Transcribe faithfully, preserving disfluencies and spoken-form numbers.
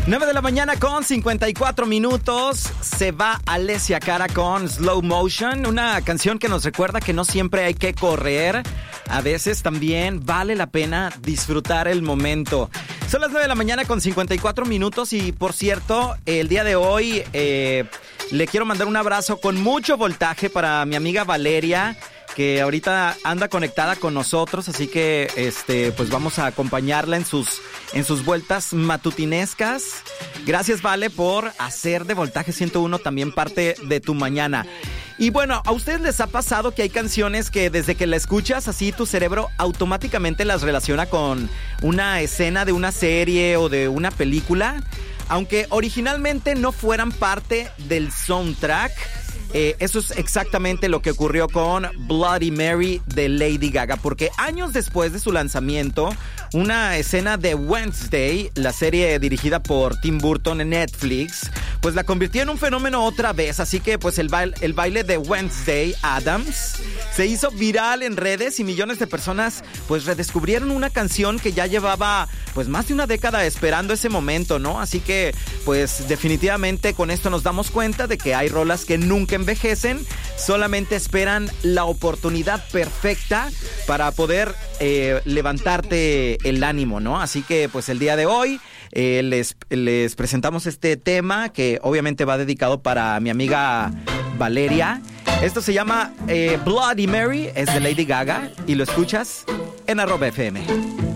nueve de la mañana con cincuenta y cuatro minutos. Se va Alessia Cara con Slow Motion, una canción que nos recuerda que no siempre hay que correr. A veces también vale la pena disfrutar el momento. Son las nueve de la mañana con cincuenta y cuatro minutos y, por cierto, el día de hoy eh, le quiero mandar un abrazo con mucho voltaje para mi amiga Valeria, que ahorita anda conectada con nosotros, así que este pues vamos a acompañarla en sus en sus vueltas matutinescas. Gracias, Vale, por hacer de Voltaje ciento uno también parte de tu mañana. Y bueno, ¿a ustedes les ha pasado que hay canciones que desde que la escuchas así tu cerebro automáticamente las relaciona con una escena de una serie o de una película? Aunque originalmente no fueran parte del soundtrack. Eh, eso es exactamente lo que ocurrió con Bloody Mary de Lady Gaga, porque años después de su lanzamiento, una escena de Wednesday, la serie dirigida por Tim Burton en Netflix, pues la convirtió en un fenómeno otra vez. Así que pues el, baile, el baile de Wednesday Addams se hizo viral en redes y millones de personas pues redescubrieron una canción que ya llevaba pues más de una década esperando ese momento, ¿no? Así que pues definitivamente con esto nos damos cuenta de que hay rolas que nunca envejecen, solamente esperan la oportunidad perfecta para poder eh, levantarte el ánimo, ¿no? Así que pues el día de hoy eh, les, les presentamos este tema que obviamente va dedicado para mi amiga Valeria. Esto se llama eh, Bloody Mary, es de Lady Gaga y lo escuchas en arroba F M.